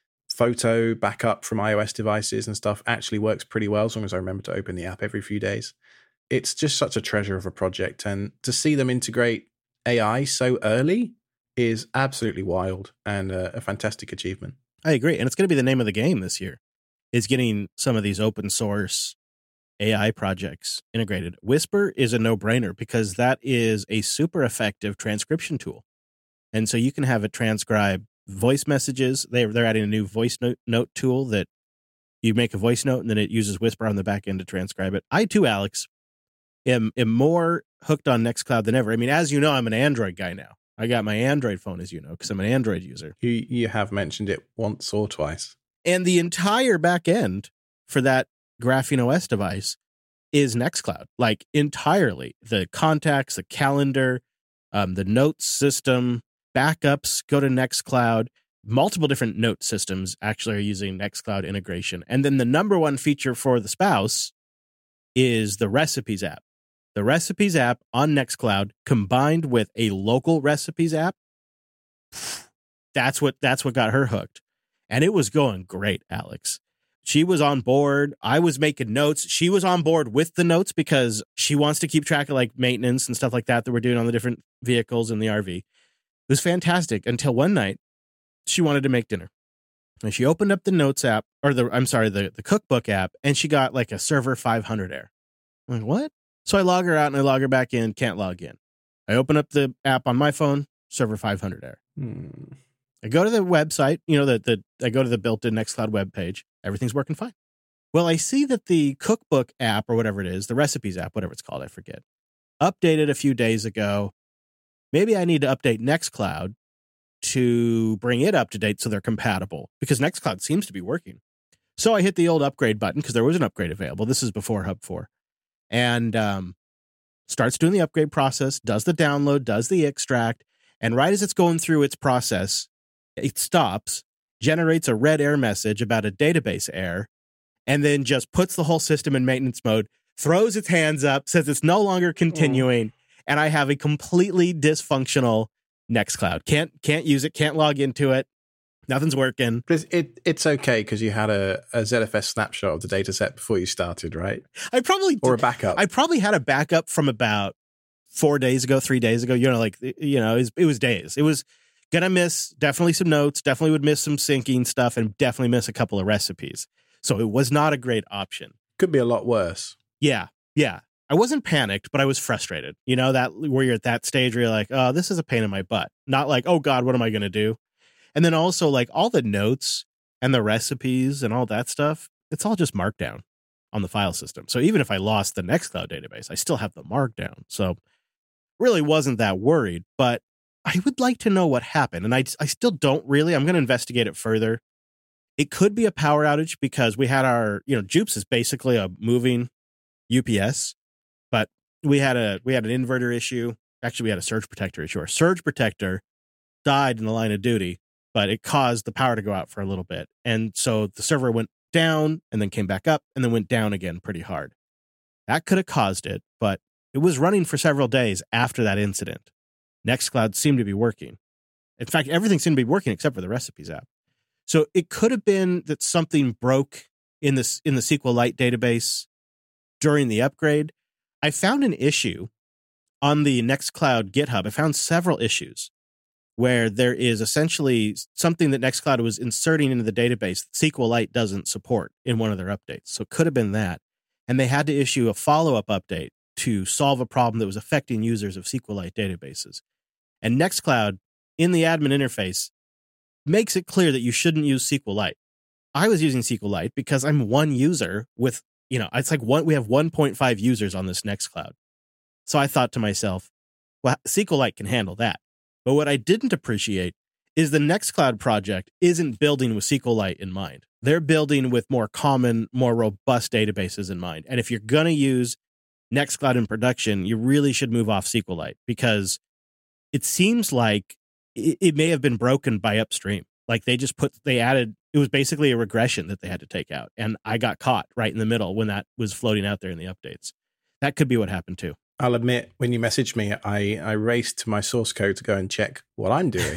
photo backup from iOS devices and stuff actually works pretty well as long as I remember to open the app every few days. It's just such a treasure of a project, and to see them integrate A I so early is absolutely wild and a, a fantastic achievement. I agree. And it's going to be the name of the game this year, is getting some of these open source A I projects integrated. Whisper is a no-brainer because that is a super effective transcription tool. And so you can have it transcribe voice messages. They're, they're adding a new voice note, note tool that you make a voice note and then it uses Whisper on the back end to transcribe it. I too, Alex, am, am more hooked on Nextcloud than ever. I mean, as you know, I'm an Android guy now. I got my Android phone, as you know, because I'm an Android user. You you have mentioned it once or twice. And the entire back end for that Graphene O S device is Nextcloud, like entirely. The contacts, the calendar, um, the notes system, backups go to Nextcloud. Multiple different note systems actually are using Nextcloud integration. And then the number one feature for the spouse is the Recipes app. The Recipes app on Nextcloud combined with a local Recipes app, that's what that's what got her hooked. And it was going great, Alex. She was on board. I was making notes. She was on board with the notes because she wants to keep track of like maintenance and stuff like that that we're doing on the different vehicles in the R V. It was fantastic until one night she wanted to make dinner. And she opened up the notes app, or the, I'm sorry, the, the cookbook app, and she got like a server five hundred error. I'm like, what? So I log her out and I log her back in, can't log in. I open up the app on my phone, server five hundred error. Hmm. I go to the website, you know, the, the I go to the built-in Nextcloud web page. Everything's working fine. Well, I see that the cookbook app or whatever it is, the recipes app, whatever it's called, I forget, updated a few days ago. Maybe I need to update Nextcloud to bring it up to date so they're compatible because Nextcloud seems to be working. So I hit the old upgrade button because there was an upgrade available. This is before Hub four. And um, starts doing the upgrade process, does the download, does the extract, and right as it's going through its process, it stops, generates a red error message about a database error, and then just puts the whole system in maintenance mode, throws its hands up, says it's no longer continuing, oh. and I have a completely dysfunctional Nextcloud. Can't can't use it, can't log into it. Nothing's working. But it's, it, it's okay because you had a, a Z F S snapshot of the data set before you started, right? I probably Or a backup. I probably had a backup from about four days ago, three days ago. You know, like, you know, it was, it was days. It was going to miss definitely some notes, definitely would miss some syncing stuff, and definitely miss a couple of recipes. So it was not a great option. Could be a lot worse. Yeah. Yeah. I wasn't panicked, but I was frustrated. You know, that where you're at that stage where you're like, oh, this is a pain in my butt. Not like, oh God, what am I going to do? And then also like all the notes and the recipes and all that stuff, it's all just markdown on the file system. So even if I lost the Nextcloud database, I still have the markdown. So really wasn't that worried, but I would like to know what happened. And I, I still don't really. I'm going to investigate it further. It could be a power outage because we had our, you know, Jupes is basically a moving U P S, but we had a we had an inverter issue. Actually, we had a surge protector issue. Our surge protector died in the line of duty, but it caused the power to go out for a little bit. And so the server went down and then came back up and then went down again pretty hard. That could have caused it, but it was running for several days after that incident. Nextcloud seemed to be working. In fact, everything seemed to be working except for the recipes app. So it could have been that something broke in this in the SQLite database during the upgrade. I found an issue on the Nextcloud GitHub. I found several issues where there is essentially something that Nextcloud was inserting into the database that SQLite doesn't support in one of their updates. So it could have been that. And they had to issue a follow-up update to solve a problem that was affecting users of SQLite databases. And Nextcloud, in the admin interface, makes it clear that you shouldn't use SQLite. I was using SQLite because I'm one user with, you know, it's like one, we have one point five users on this Nextcloud. So I thought to myself, well, SQLite can handle that. But what I didn't appreciate is the Nextcloud project isn't building with SQLite in mind. They're building with more common, more robust databases in mind. And if you're going to use Nextcloud in production, you really should move off SQLite because it seems like it, it may have been broken by upstream. Like they just put, they added, it was basically a regression that they had to take out. And I got caught right in the middle when that was floating out there in the updates. That could be what happened too. I'll admit, when you messaged me, I, I raced to my source code to go and check what I'm doing.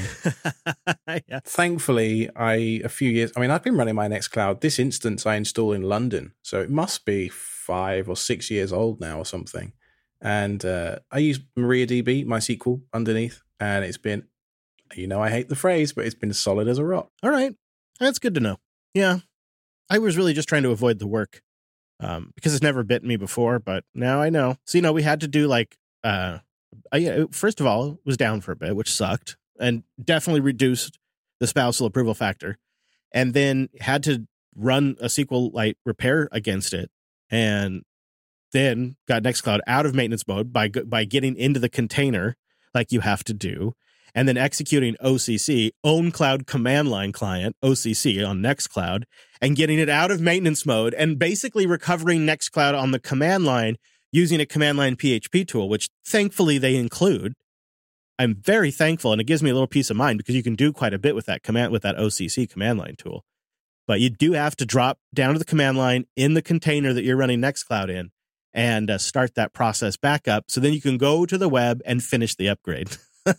Yeah. Thankfully, I, a few years, I mean, I've been running my Nextcloud. This instance I installed in London. So it must be five or six years old now or something. And uh, I use MariaDB, MySQL underneath. And it's been, you know, I hate the phrase, but it's been solid as a rock. All right. That's good to know. Yeah. I was really just trying to avoid the work. Um, because it's never bitten me before, but now I know. So, you know, we had to do like, uh, I, first of all, it was down for a bit, which sucked and definitely reduced the spousal approval factor. And then had to run a SQLite repair against it. And then got Nextcloud out of maintenance mode by, by getting into the container like you have to do. And then executing O C C, Own Cloud Command Line Client, O C C on Nextcloud, and getting it out of maintenance mode and basically recovering Nextcloud on the command line using a command line P H P tool, which thankfully they include. I'm very thankful, and it gives me a little peace of mind because you can do quite a bit with that command with that O C C command line tool. But you do have to drop down to the command line in the container that you're running Nextcloud in and uh, start that process back up. So then you can go to the web and finish the upgrade.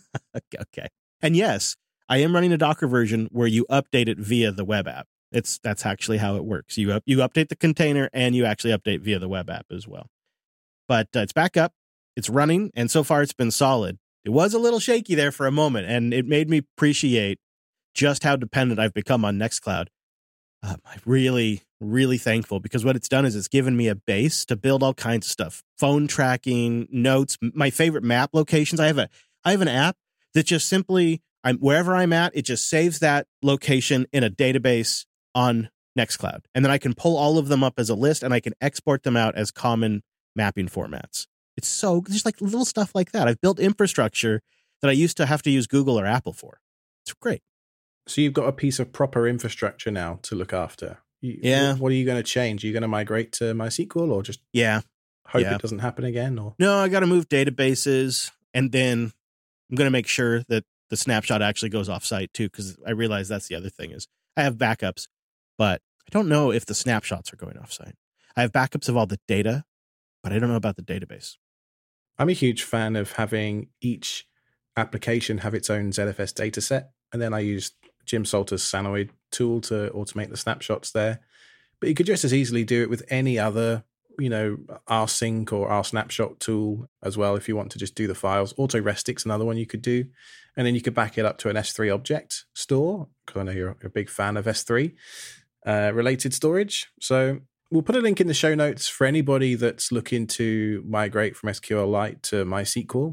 Okay. And yes, I am running a Docker version where you update it via the web app. It's that's actually how it works. You up, you update the container and you actually update via the web app as well. But uh, it's back up, it's running, and so far it's been solid. It was a little shaky there for a moment, and it made me appreciate just how dependent I've become on Nextcloud. Um, I'm really, really thankful because what it's done is it's given me a base to build all kinds of stuff. Phone tracking, notes, my favorite map locations. I have a I have an app that just simply, I'm wherever I'm at, it just saves that location in a database on Nextcloud. And then I can pull all of them up as a list and I can export them out as common mapping formats. It's so, just like little stuff like that. I've built infrastructure that I used to have to use Google or Apple for. It's great. So you've got a piece of proper infrastructure now to look after. You, yeah. What are you going to change? Are you going to migrate to MySQL or just yeah. hope yeah. it doesn't happen again? Or No, I got to move databases, and then I'm going to make sure that the snapshot actually goes off site too, because I realize that's the other thing is I have backups, but I don't know if the snapshots are going off site. I have backups of all the data, but I don't know about the database. I'm a huge fan of having each application have its own Z F S data set, and then I use Jim Salter's Sanoid tool to automate the snapshots there. But you could just as easily do it with any other, you know, rsync or rsnapshot tool as well if you want to just do the files. AutoRestic's another one you could do. And then you could back it up to an S three object store, because I know you're a big fan of S three uh, related storage. So we'll put a link in the show notes for anybody that's looking to migrate from SQLite to MySQL.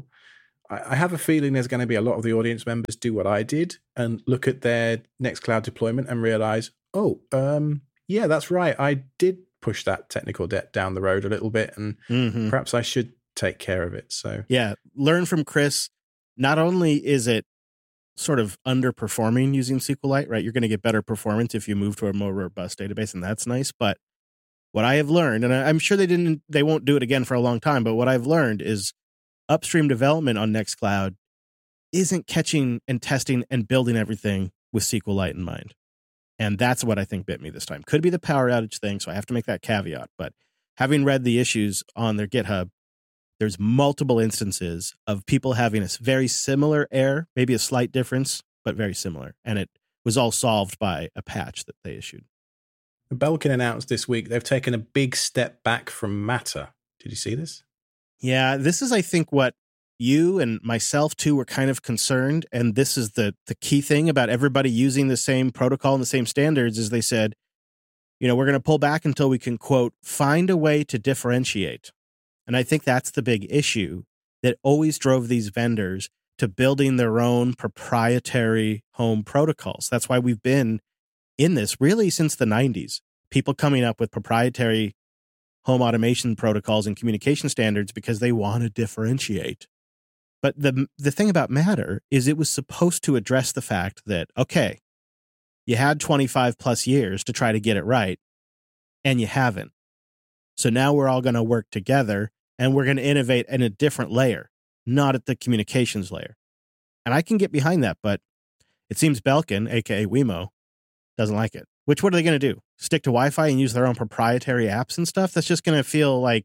I have a feeling there's going to be a lot of the audience members do what I did and look at their Nextcloud deployment and realize, oh, um, yeah, that's right. I did push that technical debt down the road a little bit, and mm-hmm. perhaps I should take care of it. So yeah, learn from Chris. Not only is it sort of underperforming using SQLite, right? You're going to get better performance if you move to a more robust database, and that's nice. But what I have learned, and I'm sure they didn't, they won't do it again for a long time, but what I've learned is upstream development on Nextcloud isn't catching and testing and building everything with SQLite in mind. And that's what I think bit me this time. Could be the power outage thing, so I have to make that caveat. But having read the issues on their GitHub, there's multiple instances of people having a very similar error, maybe a slight difference, but very similar. And it was all solved by a patch that they issued. Belkin announced this week they've taken a big step back from Matter. Did you see this? Yeah, this is, I think, what you and myself, too, were kind of concerned. And this is the the key thing about everybody using the same protocol and the same standards is they said, you know, we're going to pull back until we can, quote, find a way to differentiate. And I think that's the big issue that always drove these vendors to building their own proprietary home protocols. That's why we've been in this really since the nineties. People coming up with proprietary home automation protocols and communication standards because they want to differentiate. But the the thing about Matter is it was supposed to address the fact that, okay, you had twenty-five plus years to try to get it right, and you haven't. So now we're all going to work together, and we're going to innovate in a different layer, not at the communications layer. And I can get behind that, but it seems Belkin, a k a. Wemo, doesn't like it. Which, what are they going to do? Stick to Wi-Fi and use their own proprietary apps and stuff? That's just going to feel like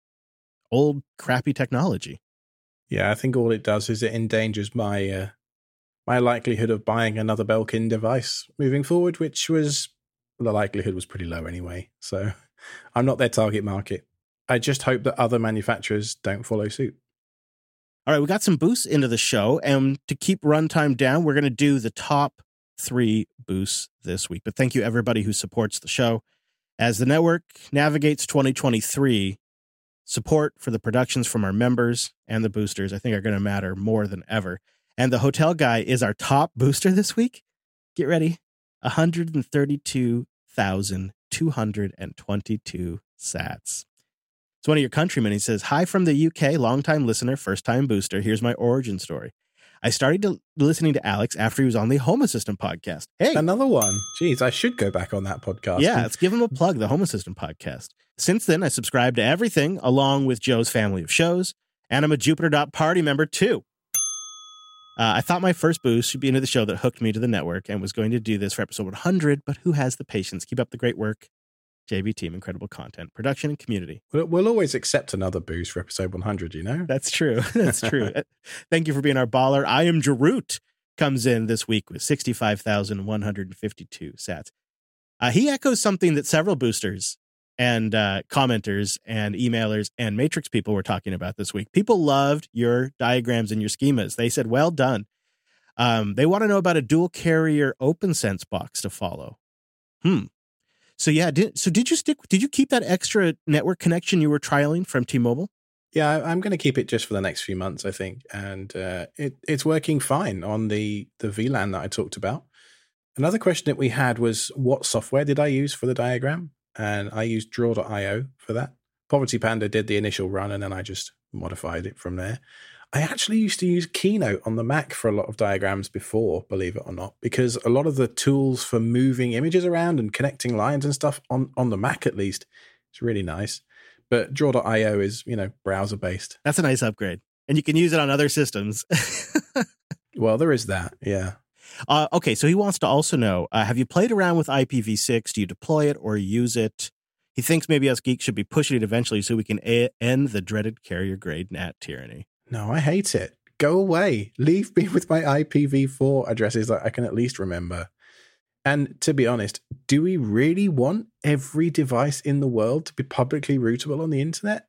old, crappy technology. Yeah, I think all it does is it endangers my uh, my likelihood of buying another Belkin device moving forward, which was, the likelihood was pretty low anyway. So I'm not their target market. I just hope that other manufacturers don't follow suit. All right, we got some boosts into the show, and to keep runtime down, we're going to do the top three boosts this week. But thank you, everybody who supports the show. As the network navigates twenty twenty-three, support for the productions from our members and the boosters, I think, are going to matter more than ever. And the hotel guy is our top booster this week. Get ready. one hundred thirty-two thousand two hundred twenty-two sats. It's one of your countrymen. He says, hi from the U K, longtime listener, first-time booster. Here's my origin story. I started to, listening to Alex after he was on the Home Assistant podcast. Hey, another one. Jeez, I should go back on that podcast. Yeah, let's give him a plug, the Home Assistant podcast. Since then, I subscribed to everything along with Joe's family of shows, and I'm a Jupiter dot Party member too. Uh, I thought my first boost should be into the show that hooked me to the network and was going to do this for episode one hundred, but who has the patience? Keep up the great work. J B Team, incredible content, production, and community. We'll, we'll always accept another boost for episode one hundred, you know? That's true. That's true. Thank you for being our baller. I am Jarut comes in this week with sixty-five thousand one hundred fifty-two sats. Uh, he echoes something that several boosters and uh, commenters and emailers and Matrix people were talking about this week. People loved your diagrams and your schemas. They said, well done. Um, they want to know about a dual carrier OpenSense box to follow. Hmm. So yeah, did, so did you stick? Did you keep that extra network connection you were trialing from T-Mobile? Yeah, I'm going to keep it just for the next few months, I think, and uh, it, it's working fine on the the V LAN that I talked about. Another question that we had was, what software did I use for the diagram? And I used Draw dot io for that. Poverty Panda did the initial run, and then I just modified it from there. I actually used to use Keynote on the Mac for a lot of diagrams before, believe it or not, because a lot of the tools for moving images around and connecting lines and stuff on, on the Mac, at least, it's really nice. But Draw dot io is, you know, browser based. That's a nice upgrade. And you can use it on other systems. Well, there is that. Yeah. Uh, okay. So he wants to also know, uh, have you played around with I P v six? Do you deploy it or use it? He thinks maybe us geeks should be pushing it eventually so we can a- end the dreaded carrier grade N A T tyranny. No, I hate it. Go away. Leave me with my I P v four addresses that I can at least remember. And to be honest, do we really want every device in the world to be publicly routable on the internet?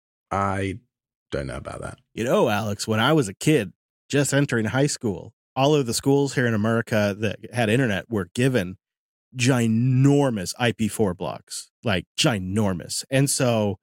I don't know about that. You know, Alex, when I was a kid, just entering high school, all of the schools here in America that had internet were given ginormous I P four blocks, like ginormous. And so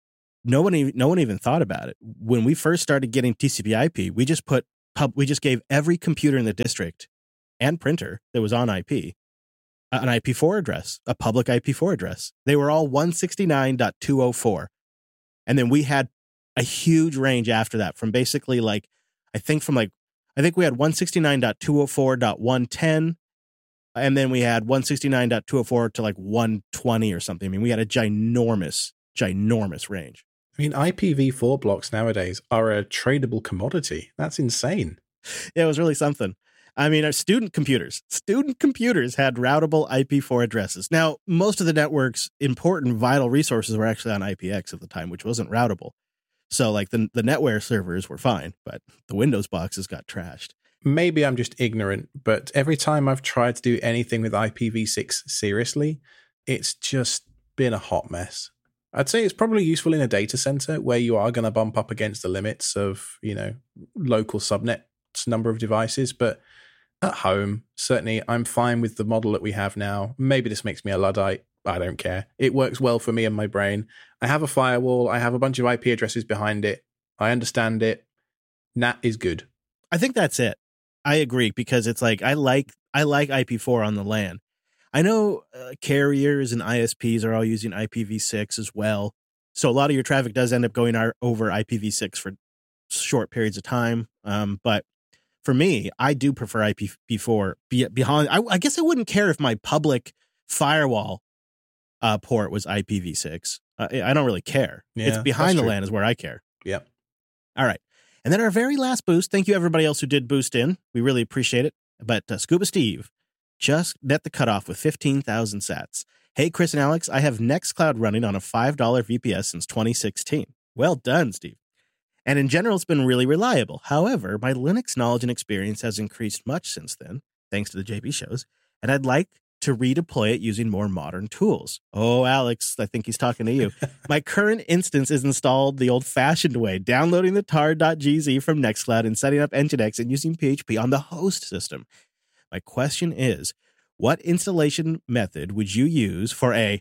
no one, even, no one even thought about it. When we first started getting T C P I P, we just put pub, we just gave every computer in the district and printer that was on I P an I P four address, a public I P four address. They were all one sixty-nine dot two oh four. And then we had a huge range after that from basically like, I think from like, I think we had one sixty-nine dot two oh four dot one ten. And then we had one sixty-nine dot two oh four to like one twenty or something. I mean, we had a ginormous, ginormous range. I mean, I P v four blocks nowadays are a tradable commodity. That's insane. Yeah, it was really something. I mean, our student computers, student computers had routable I P four addresses. Now, most of the network's important vital resources were actually on I P X at the time, which wasn't routable. So like the, the NetWare servers were fine, but the Windows boxes got trashed. Maybe I'm just ignorant, but every time I've tried to do anything with I P v six seriously, it's just been a hot mess. I'd say it's probably useful in a data center where you are going to bump up against the limits of, you know, local subnet number of devices, but at home, certainly I'm fine with the model that we have now. Maybe this makes me a Luddite. I don't care. It works well for me and my brain. I have a firewall. I have a bunch of I P addresses behind it. I understand it. N A T is good. I think that's it. I agree, because it's like I like I like I P four on the LAN. I know uh, carriers and I S Ps are all using I P v six as well. So a lot of your traffic does end up going ar- over I P v six for short periods of time. Um, but for me, I do prefer I P v four. Be- behind, I, I guess I wouldn't care if my public firewall uh, port was I P v six. Uh, I don't really care. Yeah, it's behind the true. LAN is where I care. Yep. All right. And then our very last boost. Thank you, everybody else who did boost in. We really appreciate it. But uh, Scuba Steve just met the cutoff with fifteen thousand sats. Hey, Chris and Alex, I have Nextcloud running on a five dollar V P S since twenty sixteen. Well done, Steve. And in general, it's been really reliable. However, my Linux knowledge and experience has increased much since then, thanks to the J B shows, and I'd like to redeploy it using more modern tools. Oh, Alex, I think he's talking to you. My current instance is installed the old-fashioned way, downloading the tar dot g z from Nextcloud and setting up Nginx and using P H P on the host system. My question is, what installation method would you use for a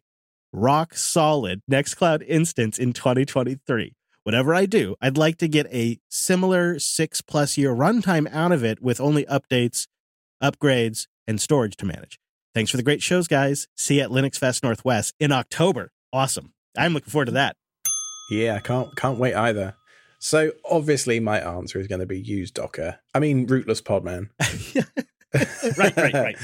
rock-solid Nextcloud instance in twenty twenty-three? Whatever I do, I'd like to get a similar six-plus year runtime out of it with only updates, upgrades, and storage to manage. Thanks for the great shows, guys. See you at Linux Fest Northwest in October. Awesome. I'm looking forward to that. Yeah, I can't can't wait either. So obviously my answer is going to be use Docker. I mean, rootless Podman. right, right, right.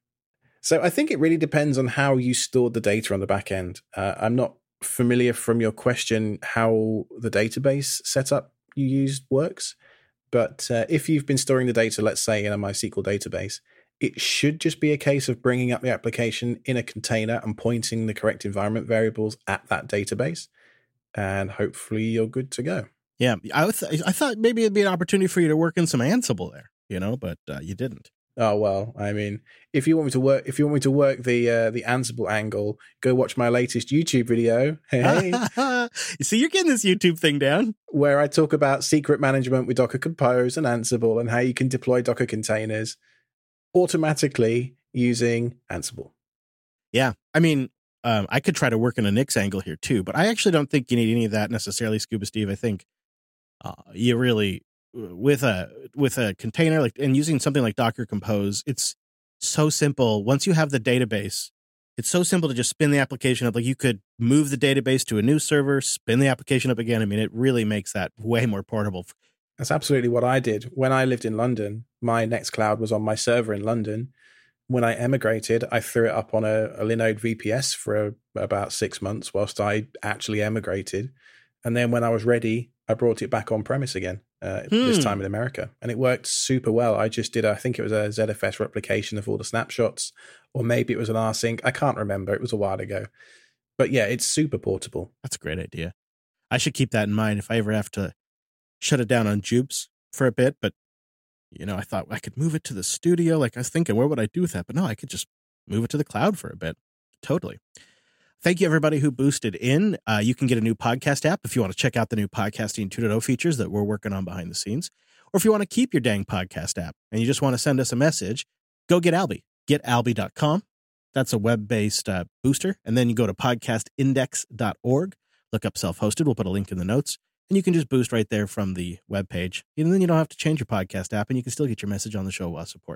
So I think it really depends on how you stored the data on the back end. Uh, I'm not familiar from your question how the database setup you used works, but uh, if you've been storing the data, let's say in a MySQL database, it should just be a case of bringing up the application in a container and pointing the correct environment variables at that database, and hopefully you're good to go. Yeah, I, th- I thought maybe it'd be an opportunity for you to work in some Ansible there, you know, but uh, you didn't. Oh well, I mean, if you want me to work, if you want me to work the uh, the Ansible angle, go watch my latest YouTube video. Hey, you see, you're getting this YouTube thing down, where I talk about secret management with Docker Compose and Ansible, and how you can deploy Docker containers automatically using Ansible. Yeah, I mean, um, I could try to work in a Nix angle here too, but I actually don't think you need any of that necessarily, Scuba Steve. I think uh, you really. With a with a container like and using something like Docker Compose, it's so simple. Once you have the database, it's so simple to just spin the application up. Like you could move the database to a new server, spin the application up again. I mean, it really makes that way more portable. That's absolutely what I did. When I lived in London, my Nextcloud was on my server in London. When I emigrated, I threw it up on a, a Linode V P S for a, about six months whilst I actually emigrated. And then when I was ready, I brought it back on premise again. Uh, hmm. This time in America, and it worked super well. I just did, I think it was a Z F S replication of all the snapshots, or maybe it was an rsync. I can't remember. It was a while ago, but yeah, it's super portable. That's a great idea. I should keep that in mind if I ever have to shut it down on Jupes for a bit. But you know, I thought I could move it to the studio. Like I was thinking, where would I do with that? But no, I could just move it to the cloud for a bit. Totally. Thank you, everybody who boosted in. Uh, you can get a new podcast app if you want to check out the new Podcasting two point oh features that we're working on behind the scenes. Or if you want to keep your dang podcast app and you just want to send us a message, go get Alby. get alby dot com. That's a web-based uh, booster. And then you go to podcast index dot org, look up self-hosted. We'll put a link in the notes. And you can just boost right there from the webpage. And then you don't have to change your podcast app, and you can still get your message on the show while support.